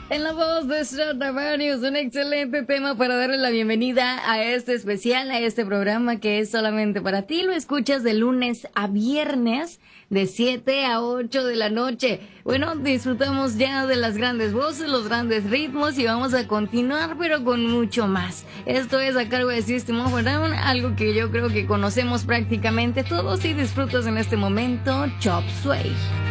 En la voz de Stradivarius, un excelente tema para darle la bienvenida a este especial, a este programa que es solamente para ti. Lo escuchas de lunes a viernes, de 7 a 8 de la noche. Bueno, disfrutamos ya de las grandes voces, los grandes ritmos y vamos a continuar, pero con mucho más. Esto es a cargo de System of a Down, algo que yo creo que conocemos prácticamente todos y disfrutas en este momento, Chop Suey.